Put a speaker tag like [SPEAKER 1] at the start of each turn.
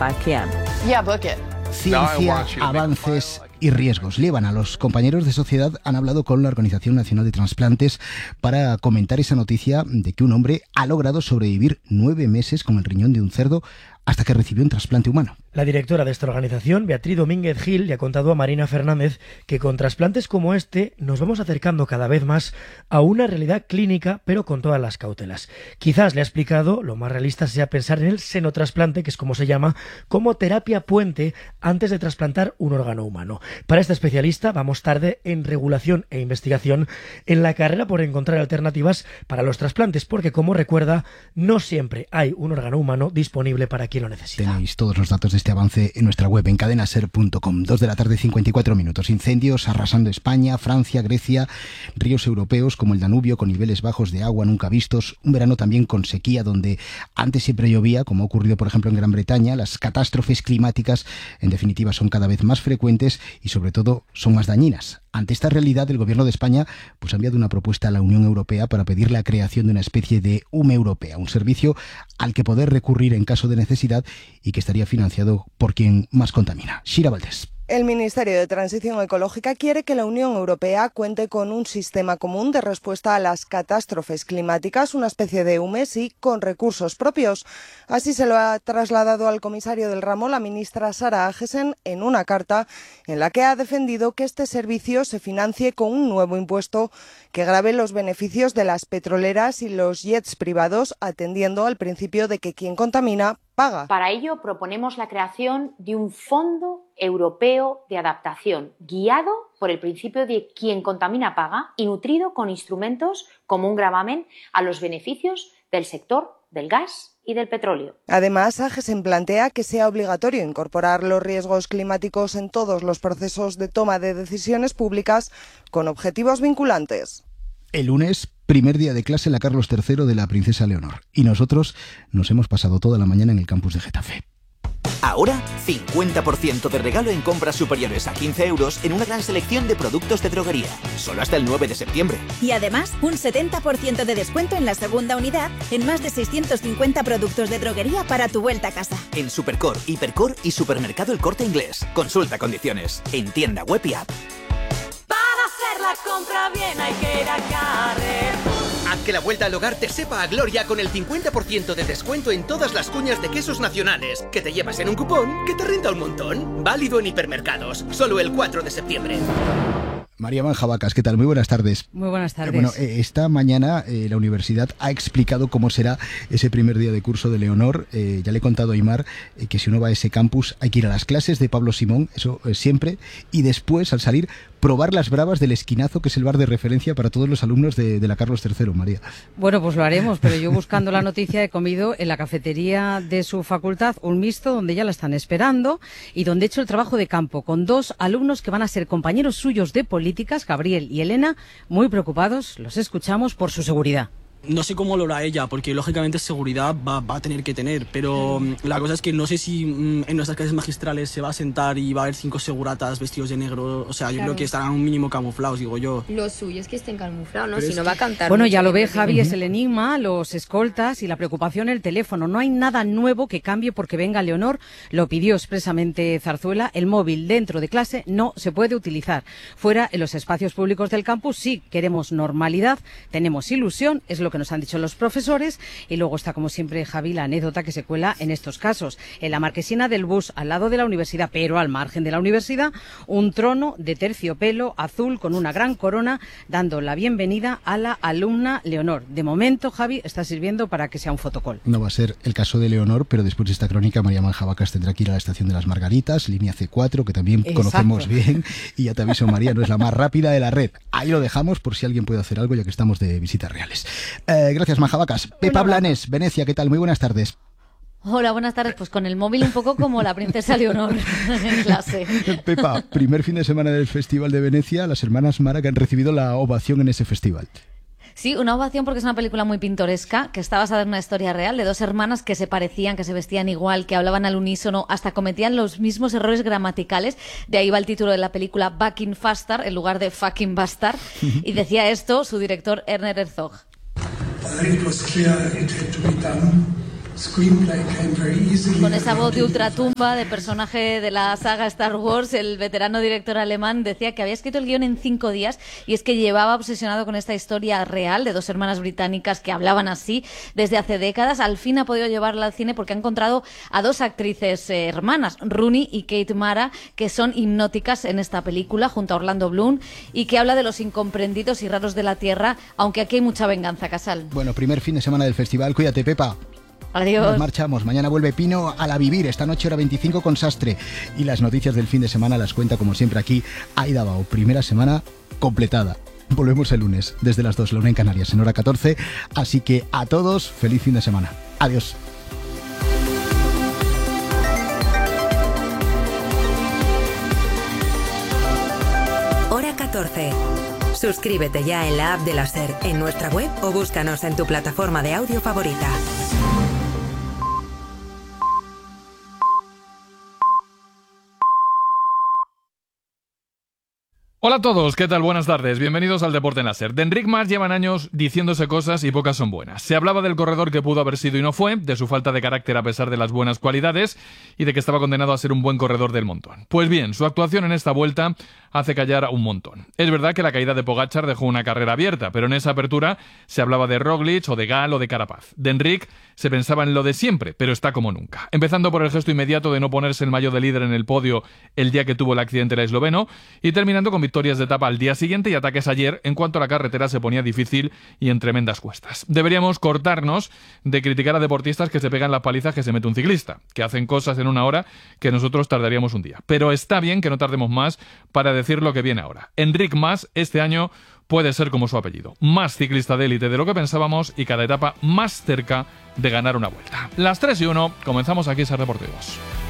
[SPEAKER 1] 5 p.m.
[SPEAKER 2] Yeah, book it.
[SPEAKER 3] Ciencia, avances y riesgos. Líbana, los compañeros de Sociedad han hablado con la Organización Nacional de Transplantes para comentar esa noticia de que un hombre ha logrado sobrevivir 9 meses con el riñón de un cerdo hasta que recibió un trasplante humano.
[SPEAKER 4] La directora de esta organización, Beatriz Domínguez Gil, le ha contado a Marina Fernández que con trasplantes como este nos vamos acercando cada vez más a una realidad clínica, pero con todas las cautelas. Quizás, le ha explicado, lo más realista sea pensar en el senotrasplante, que es como se llama, como terapia puente antes de trasplantar un órgano humano. Para este especialista vamos tarde en regulación e investigación en la carrera por encontrar alternativas para los trasplantes, porque, como recuerda, no siempre hay un órgano humano disponible para quien lo necesita.
[SPEAKER 3] Tenéis todos los datos de este avance en nuestra web, en cadenaser.com. 2 de la tarde, 54 minutos. Incendios arrasando España, Francia, Grecia, ríos europeos como el Danubio con niveles bajos de agua nunca vistos, un verano también con sequía donde antes siempre llovía, como ha ocurrido por ejemplo en Gran Bretaña. Las catástrofes climáticas en definitiva son cada vez más frecuentes y sobre todo son más dañinas. Ante esta realidad, el Gobierno de España ha enviado una propuesta a la Unión Europea para pedir la creación de una especie de UME europea, un servicio al que poder recurrir en caso de necesidad y que estaría financiado por quien más contamina. Shira Valdés.
[SPEAKER 5] El Ministerio de Transición Ecológica quiere que la Unión Europea cuente con un sistema común de respuesta a las catástrofes climáticas, una especie de UMESI con recursos propios. Así se lo ha trasladado al comisario del ramo la ministra Sara Agesen en una carta en la que ha defendido que este servicio se financie con un nuevo impuesto que grave los beneficios de las petroleras y los jets privados, atendiendo al principio de que quien contamina paga.
[SPEAKER 6] Para ello proponemos la creación de un fondo europeo de adaptación, guiado por el principio de quien contamina paga y nutrido con instrumentos como un gravamen a los beneficios del sector del gas y del petróleo.
[SPEAKER 5] Además, Agesen plantea que sea obligatorio incorporar los riesgos climáticos en todos los procesos de toma de decisiones públicas con objetivos vinculantes.
[SPEAKER 3] El lunes, primer día de clase en la Carlos III de la Princesa Leonor. Y nosotros nos hemos pasado toda la mañana en el campus de Getafe.
[SPEAKER 7] Ahora, 50% de regalo en compras superiores a 15 euros en una gran selección de productos de droguería. Solo hasta el 9 de septiembre.
[SPEAKER 8] Y además, un 70% de descuento en la segunda unidad en más de 650 productos de droguería para tu vuelta a casa.
[SPEAKER 7] En Supercor, Hipercor y Supermercado El Corte Inglés. Consulta condiciones. En tienda web y app.
[SPEAKER 9] Para hacer la compra bien hay que ir a Carrefour.
[SPEAKER 10] Haz que la vuelta al hogar te sepa a gloria con el 50% de descuento en todas las cuñas de quesos nacionales, que te llevas en un cupón que te renta un montón. Válido en hipermercados, solo el 4 de septiembre.
[SPEAKER 3] María Manjabacas, ¿qué tal? Muy buenas tardes.
[SPEAKER 11] Muy buenas tardes.
[SPEAKER 3] Bueno, esta mañana la universidad ha explicado cómo será ese primer día de curso de Leonor. Ya le he contado a Aimar que si uno va a ese campus hay que ir a las clases de Pablo Simón, eso siempre, y después, al salir, probar las bravas del Esquinazo, que es el bar de referencia para todos los alumnos de la Carlos III, María.
[SPEAKER 11] Bueno, pues lo haremos, pero yo buscando la noticia he comido en la cafetería de su facultad un mixto donde ya la están esperando y donde he hecho el trabajo de campo con 2 alumnos que van a ser compañeros suyos de políticas, Gabriel y Elena, muy preocupados, los escuchamos, por su seguridad.
[SPEAKER 12] No sé cómo lo hará ella, porque lógicamente seguridad va a tener que tener, pero la cosa es que no sé si en nuestras clases magistrales se va a sentar y va a haber 5 seguratas vestidos de negro. O sea, yo creo que estarán un mínimo camuflados, digo yo.
[SPEAKER 13] Lo suyo es que estén camuflados, ¿no?
[SPEAKER 12] Pero
[SPEAKER 13] Si no va a cantar.
[SPEAKER 11] Bueno, ya lo ve Javi, es el enigma, los escoltas y la preocupación el teléfono. No hay nada nuevo que cambie porque venga Leonor, lo pidió expresamente Zarzuela. El móvil dentro de clase no se puede utilizar. Fuera, en los espacios públicos del campus, sí queremos normalidad, tenemos ilusión, es lo que nos han dicho los profesores. Y luego está, como siempre, Javi, la anécdota que se cuela en estos casos. En la marquesina del bus, al lado de la universidad, pero al margen de la universidad, un trono de terciopelo azul con una gran corona, dando la bienvenida a la alumna Leonor. De momento, Javi, está sirviendo para que sea un fotocall.
[SPEAKER 3] No va a ser el caso de Leonor, pero después de esta crónica, María Manjabacas tendrá que ir a la estación de las Margaritas, línea C4, que también conocemos bien. Y ya te aviso, María, no es la más rápida de la red. Ahí lo dejamos por si alguien puede hacer algo, ya que estamos de visitas reales. Gracias, Manjabacas. Pepa Blanes, Venecia, ¿qué tal? Muy buenas tardes.
[SPEAKER 14] Hola, buenas tardes. Pues con el móvil un poco como la princesa Leonor en clase.
[SPEAKER 3] Pepa, primer fin de semana del Festival de Venecia, las hermanas Mara que han recibido la ovación en ese festival.
[SPEAKER 14] Sí, una ovación porque es una película muy pintoresca, que está basada en una historia real de 2 hermanas que se parecían, que se vestían igual, que hablaban al unísono, hasta cometían los mismos errores gramaticales. De ahí va el título de la película, Fucking Faster, en lugar de Fucking Bastard. Y decía esto su director, Werner Herzog.
[SPEAKER 15] It was clear it had to be done.
[SPEAKER 14] Con esa voz de ultratumba de personaje de la saga Star Wars, el veterano director alemán decía que había escrito el guión en 5 días y es que llevaba obsesionado con esta historia real de 2 hermanas británicas que hablaban así desde hace décadas. Al fin ha podido llevarla al cine porque ha encontrado a 2 actrices hermanas, Rooney y Kate Mara, que son hipnóticas en esta película junto a Orlando Bloom y que habla de los incomprendidos y raros de la Tierra, aunque aquí hay mucha venganza, Casal.
[SPEAKER 3] Bueno, primer fin de semana del festival. Cuídate, Pepa.
[SPEAKER 14] Adiós.
[SPEAKER 3] Nos marchamos. Mañana vuelve Pino a La Vivir. Esta noche hora 25 con Sastre. Y las noticias del fin de semana las cuenta como siempre aquí Aida Bao. Primera semana completada. Volvemos el lunes desde las 2, la 1 en Canarias, en hora 14. Así que a todos, feliz fin de semana. Adiós.
[SPEAKER 1] Hora 14. Suscríbete ya en la app de la SER, en nuestra web o búscanos en tu plataforma de audio favorita.
[SPEAKER 2] Hola a todos, ¿qué tal? Buenas tardes, bienvenidos al Deporte en la SER. De Enric Mas llevan años diciéndose cosas y pocas son buenas. Se hablaba del corredor que pudo haber sido y no fue, de su falta de carácter a pesar de las buenas cualidades y de que estaba condenado a ser un buen corredor del montón. Pues bien, su actuación en esta vuelta hace callar a un montón. Es verdad que la caída de Pogačar dejó una carrera abierta, pero en esa apertura se hablaba de Roglic o de Gal o de Carapaz. De Enric se pensaba en lo de siempre, pero está como nunca. Empezando por el gesto inmediato de no ponerse el maillot de líder en el podio el día que tuvo el accidente el esloveno y terminando con victorias de etapa al día siguiente y ataques ayer en cuanto a la carretera se ponía difícil y en tremendas cuestas. Deberíamos cortarnos de criticar a deportistas que se pegan las palizas que se mete un ciclista, que hacen cosas en una hora que nosotros tardaríamos un día. Pero está bien que no tardemos más para decir lo que viene ahora. Enric Mas este año puede ser como su apellido, más ciclista de élite de lo que pensábamos y cada etapa más cerca de ganar una vuelta. Las 3:01, comenzamos aquí SER Deportivos.